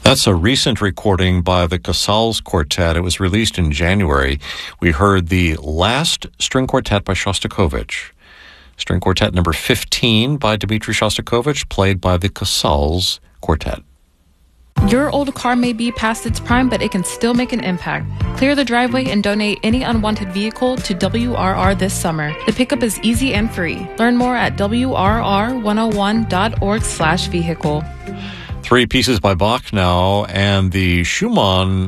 That's a recent recording by the Casals Quartet. It was released in January. We heard the last string quartet by Shostakovich. String quartet number 15 by Dmitri Shostakovich, played by the Casals Quartet. Your old car may be past its prime, but it can still make an impact. Clear the driveway and donate any unwanted vehicle to WRR this summer. The pickup is easy and free. Learn more at WRR101.org/vehicle. Three pieces by Bach now, and the Schumann